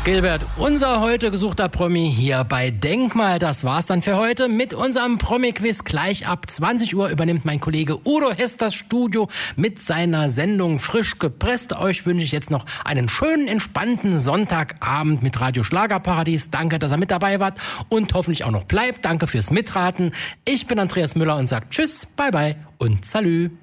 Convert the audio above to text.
Gilbert, unser heute gesuchter Promi hier bei Denkmal. Das war's dann für heute mit unserem Promi-Quiz. Gleich ab 20 Uhr übernimmt mein Kollege Udo Hess das Studio mit seiner Sendung Frisch gepresst. Euch wünsche ich jetzt noch einen schönen, entspannten Sonntagabend mit Radio Schlagerparadies. Danke, dass ihr mit dabei wart und hoffentlich auch noch bleibt. Danke fürs Mitraten. Ich bin Andreas Müller und sage Tschüss, Bye Bye und Salü.